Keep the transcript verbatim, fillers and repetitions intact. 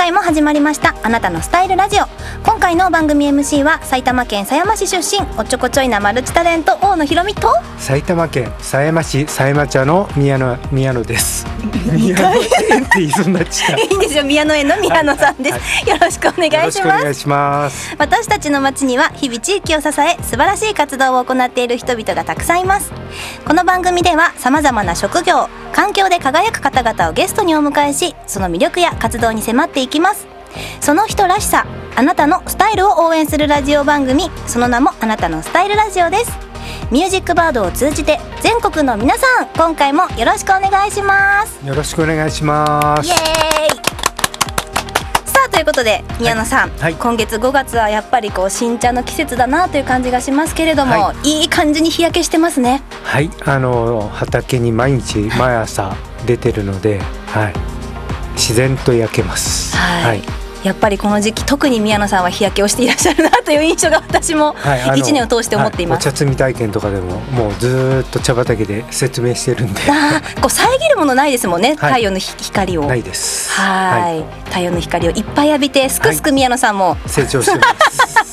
回も始まりましたあなたのスタイルラジオ。今回の番組 エムシー は埼玉県狭山市出身おっちょこちょいなマルチタレント大野ひろみと埼玉県狭山市狭山茶の宮野宮野です。宮野園って言いそうになっちゃった。 いいんですよ、宮野園の宮野さんです、はいはい、よろしくお願いします。よろしくお願いします。私たちの町には日々地域を支え素晴らしい活動を行っている人々がたくさんいます。この番組ではさまざまな職業環境で輝く方々をゲストにお迎えし、その魅力や活動に迫っていきます。その人らしさ、あなたのスタイルを応援するラジオ番組、その名もあなたのスタイルラジオです。ミュージックバードを通じて全国の皆さん、今回もよろしくお願いします。 よろしくお願いします。 イエーイ。さあということで宮野さん、はいはい、今月ごがつはやっぱりこう新茶の季節だなという感じがしますけれども、はい、いい感じに日焼けしてますね。 はい、あの畑に毎日毎朝出てるので、はい、自然と焼けます。はい、はい、 やっぱりこの時期特に宮野さんは日焼けをしていらっしゃるなという印象が私もいちねんを通して思っています。 はい、お茶摘み体験とかでももうずっと茶畑で説明してるんで、 あこう遮るものないですもんね、はい、太陽の光を。 ないです。 はい、はい、太陽の光をいっぱい浴びてすくすく宮野さんも、 はい、成長してます